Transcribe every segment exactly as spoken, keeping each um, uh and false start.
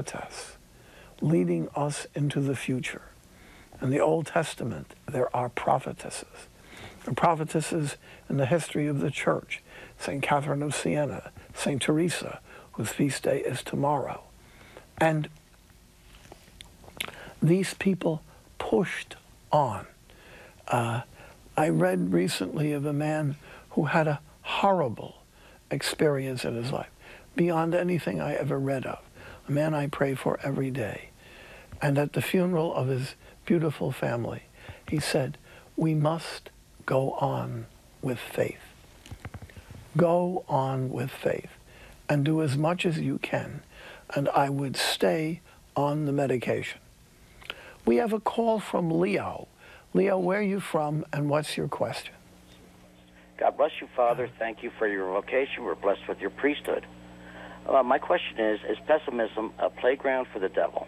prophetess leading us into the future. In the Old Testament, there are prophetesses. The prophetesses in the history of the church, Saint Catherine of Siena, Saint Teresa, whose feast day is tomorrow. And these people pushed on. Uh, I read recently of a man who had a horrible experience in his life, beyond anything I ever read of, a man I pray for every day. And at the funeral of his beautiful family, he said, we must go on with faith. Go on with faith and do as much as you can, and I would stay on the medication. We have a call from Leo. Leo, where are you from, and what's your question? God bless you, Father. Thank you for your vocation. We're blessed with your priesthood. Uh, my question is, is pessimism a playground for the devil?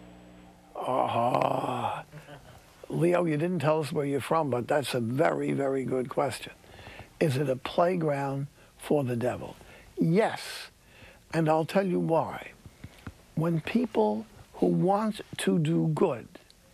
Ah, Leo, you didn't tell us where you're from, but that's a very, very good question. Is it a playground for the devil? Yes, and I'll tell you why. When people who want to do good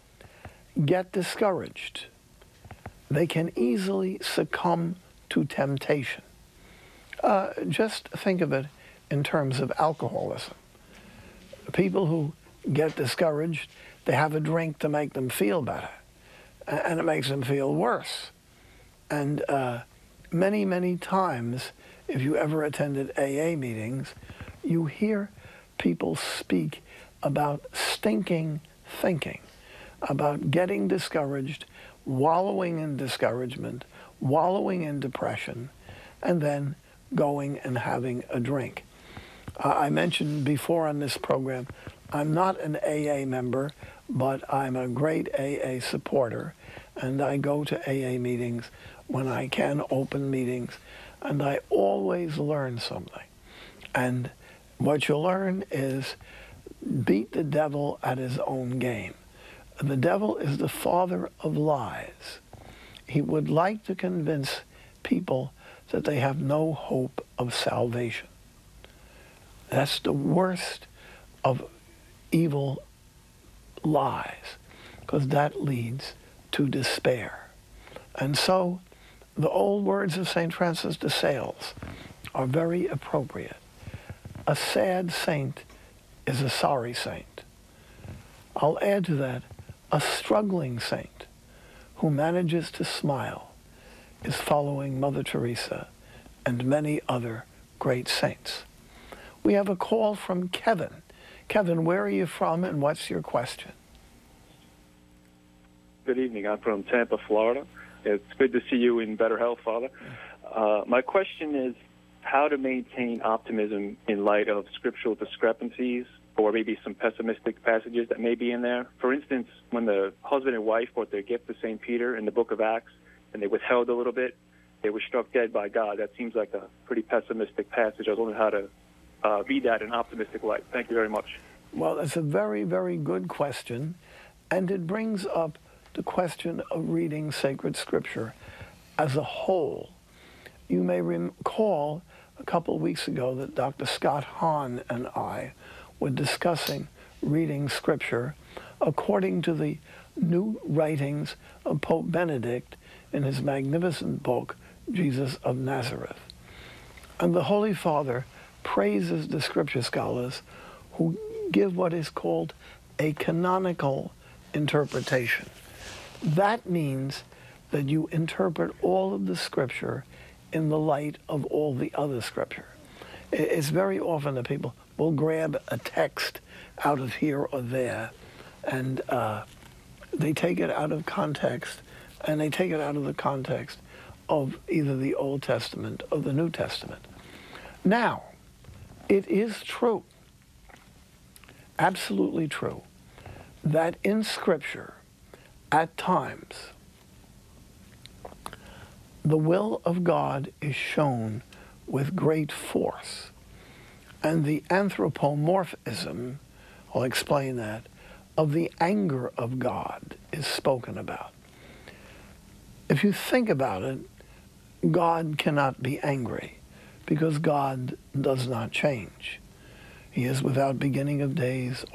get discouraged, they can easily succumb to temptation. Uh, just think of it in terms of alcoholism. People who get discouraged, they have a drink to make them feel better, and it makes them feel worse. And uh, many, many times, if you ever attended A A meetings, you hear people speak about stinking thinking, about getting discouraged, wallowing in discouragement, wallowing in depression, and then going and having a drink. Uh, I mentioned before on this program, I'm not an A A member, but I'm a great A A supporter, and I go to A A meetings when I can, open meetings, and I always learn something. And what you learn is beat the devil at his own game. The devil is the father of lies. He would like to convince people that they have no hope of salvation. That's the worst of evil lies, because that leads to despair. And so the old words of Saint Francis de Sales are very appropriate. A sad saint is a sorry saint. I'll add to that, a struggling saint who manages to smile is following Mother Teresa and many other great saints. We have a call from Kevin. Kevin, where are you from, and what's your question? Good evening. I'm from Tampa, Florida. It's good to see you in better health, Father. Uh, my question is how to maintain optimism in light of scriptural discrepancies or maybe some pessimistic passages that may be in there. For instance, when the husband and wife brought their gift to Saint Peter in the book of Acts and they withheld a little bit, they were struck dead by God. That seems like a pretty pessimistic passage. I was wondering how to uh, read that in an optimistic light. Thank you very much. Well, that's a very, very good question, and it brings up the question of reading sacred scripture as a whole. You may recall a couple of weeks ago that Doctor Scott Hahn and I were discussing reading scripture according to the new writings of Pope Benedict in his magnificent book, Jesus of Nazareth. And the Holy Father praises the scripture scholars who give what is called a canonical interpretation. That means that you interpret all of the scripture in the light of all the other scripture. It's very often that people will grab a text out of here or there, and uh, they take it out of context, and they take it out of the context of either the Old Testament or the New Testament. Now, it is true, absolutely true, that in Scripture, at times, the will of God is shown with great force. And the anthropomorphism, I'll explain that, of the anger of God is spoken about. If you think about it, God cannot be angry because God does not change. He is without beginning of days